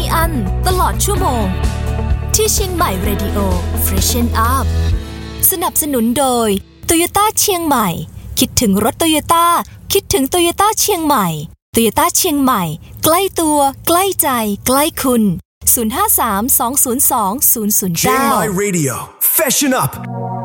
อั้นตลอดชั่วโมงที่เชียงใหม่ Radio Freshen Up สนับสนุนโดย Toyota เชียงใหม่คิดถึงรถ Toyota คิดถึง Toyota เชียงใหม่ Toyota เชียงใหม่ใกล้ตัวใกล้ใจใกล้คุณ053-202-009 Chiang Mai Radio Freshen Up